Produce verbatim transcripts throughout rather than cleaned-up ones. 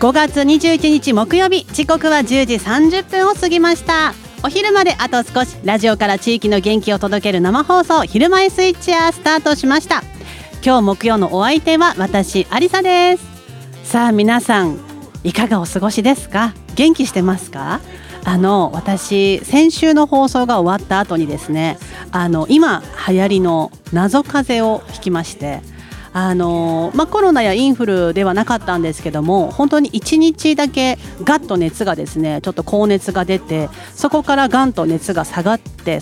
ごがつにじゅういちにち木曜日、時刻はじゅうじさんじゅっぷんを過ぎました。お昼まであと少し、ラジオから地域の元気を届ける生放送、昼前スイッチャースタートしました。今日木曜のお相手は私、アリサです。さあ皆さん、いかがお過ごしですか？元気してますか？あの私先週の放送が終わった後にですね、あの今流行りの謎風邪をひきまして、あのまあ、コロナやインフルではなかったんですけども、本当にいちにちだけガッと熱がですね、ちょっと高熱が出て、そこからガンと熱が下がって、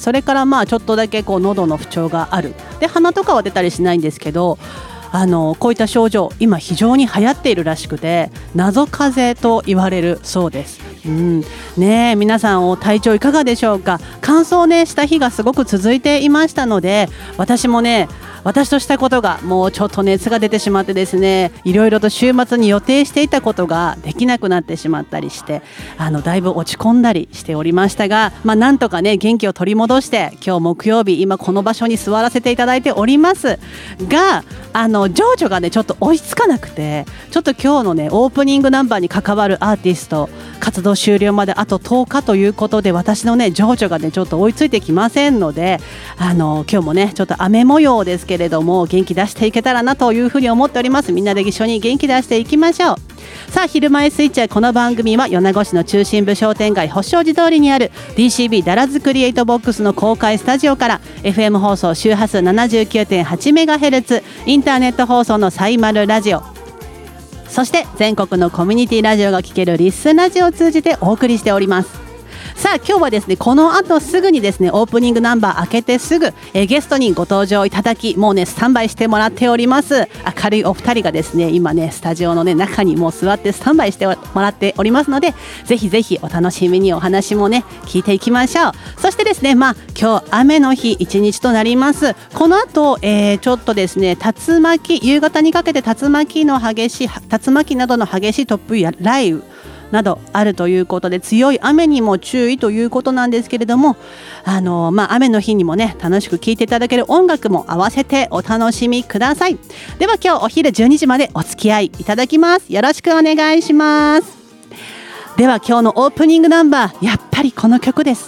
それからまあちょっとだけこう喉の不調がある。で鼻とかは出たりしないんですけど、あのこういった症状今非常に流行っているらしくて、謎風邪と言われるそうです。うんね、皆さんお体調いかがでしょうか？乾燥ねした日がすごく続いていましたので、私もね私としたことがもうちょっと熱が出てしまってですね、いろいろと週末に予定していたことができなくなってしまったりして、あのだいぶ落ち込んだりしておりましたが、まあ、なんとかね元気を取り戻して今日木曜日今この場所に座らせていただいておりますが、あの情緒がねちょっと追いつかなくて、ちょっと今日のねオープニングナンバーに関わるアーティスト活動終了まであととおかということで、私のね情緒がねちょっと追いついてきませんので、あの今日もねちょっと雨模様ですけれども元気出していけたらなというふうに思っております。みんなで一緒に元気出していきましょう。さあ昼前スイッチャー、この番組は米子市の中心部商店街発祥寺通りにある ディーシービー ダラズクリエイトボックスの公開スタジオから エフエム 放送周波数 ななじゅうきゅうてんはちメガヘルツ、 インターネット放送のサイマルラジオ、そして全国のコミュニティラジオが聴けるリッスンラジオを通じてお送りしております。さあ今日はですね、この後すぐにですねオープニングナンバー開けてすぐえゲストにご登場いただき、もうねスタンバイしてもらっております。明るいお二人がですね今ねスタジオのね中にもう座ってスタンバイしてもらっておりますので、ぜひぜひお楽しみにお話もね聞いていきましょう。そしてですね、まあ今日雨の日一日となります。この後、えー、ちょっとですね竜巻、夕方にかけて竜巻の激しい竜巻などの激しい突風や雷雨などあるということで、強い雨にも注意ということなんですけれども、あの、まあ、雨の日にもね楽しく聴いていただける音楽も合わせてお楽しみください。では今日お昼じゅうにじまでお付き合いいただきます。よろしくお願いします。では今日のオープニングナンバー、やっぱりこの曲です。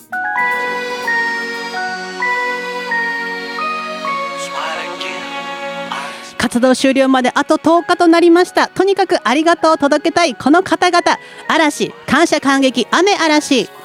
活動終了まであととおかとなりました。とにかくありがとうを届けたいこの方々、嵐、感謝感激、雨嵐。